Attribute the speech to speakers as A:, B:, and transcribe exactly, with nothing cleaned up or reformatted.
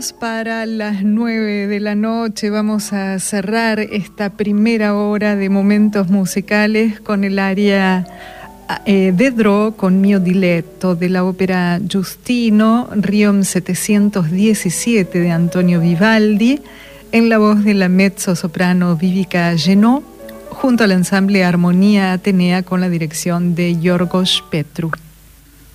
A: Para las nueve de la noche vamos a cerrar esta primera hora de momentos musicales con el aria eh, Dedro con Mio Diletto de la ópera Giustino, Riom setecientos diecisiete de Antonio Vivaldi, en la voz de la mezzosoprano Vivica Genot, junto al ensamble Armonía Atenea con la dirección de Yorgos Petru.